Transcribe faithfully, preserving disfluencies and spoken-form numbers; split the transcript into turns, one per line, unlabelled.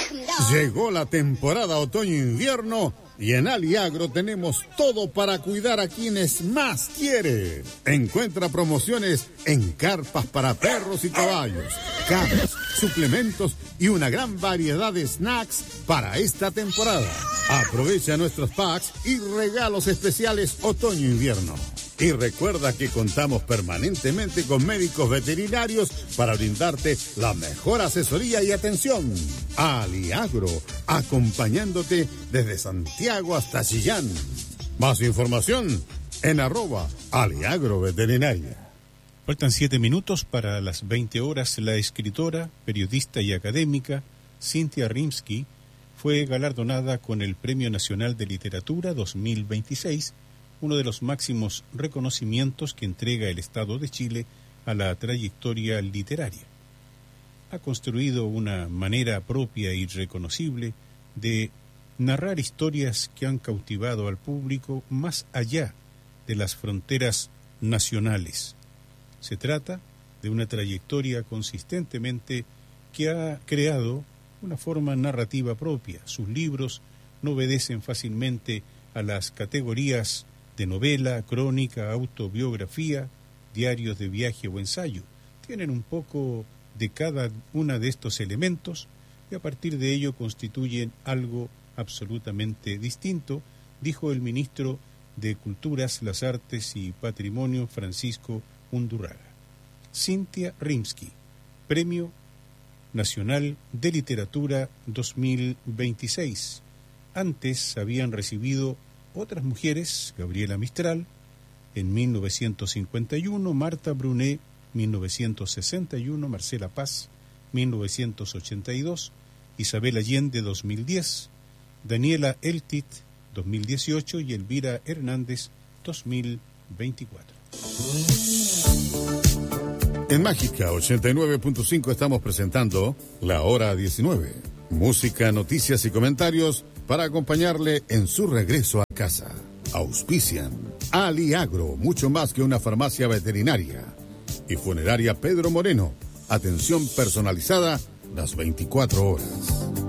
Llegó la temporada otoño-invierno y en Aliagro tenemos todo para cuidar a quienes más quiere. Encuentra promociones en carpas para perros y caballos, camas, suplementos y una gran variedad de snacks para esta temporada. Aprovecha nuestros packs y regalos especiales otoño-invierno. Y recuerda que contamos permanentemente con médicos veterinarios para brindarte la mejor asesoría y atención. Aliagro, acompañándote desde Santiago hasta Chillán. Más información en arroba Aliagro Veterinaria.
Faltan siete minutos para las veinte horas. La escritora, periodista y académica Cynthia Rimsky fue galardonada con el Premio Nacional de Literatura dos mil veintiséis, uno de los máximos reconocimientos que entrega el Estado de Chile a la trayectoria literaria. Ha construido una manera propia y reconocible de narrar historias que han cautivado al público más allá de las fronteras nacionales. Se trata de una trayectoria consistentemente que ha creado una forma narrativa propia. Sus libros no obedecen fácilmente a las categorías de novela, crónica, autobiografía, diarios de viaje o ensayo. Tienen un poco de cada uno de estos elementos y a partir de ello constituyen algo absolutamente distinto, dijo el ministro de Culturas, las Artes y Patrimonio, Francisco Undurraga. Cynthia Rimsky, Premio Nacional de Literatura dos mil veintiséis. Antes habían recibido otras mujeres, Gabriela Mistral, en mil novecientos cincuenta y uno, Marta Brunet, mil novecientos sesenta y uno, Marcela Paz, mil novecientos ochenta y dos, Isabel Allende, dos mil diez, Daniela Eltit, dos mil dieciocho y Elvira Hernández, dos mil veinticuatro.
En Mágica ochenta y nueve punto cinco estamos presentando La Hora diecinueve. Música, noticias y comentarios para acompañarle en su regreso a casa. Auspician Aliagro, mucho más que una farmacia veterinaria. Y Funeraria Pedro Moreno, atención personalizada las veinticuatro horas.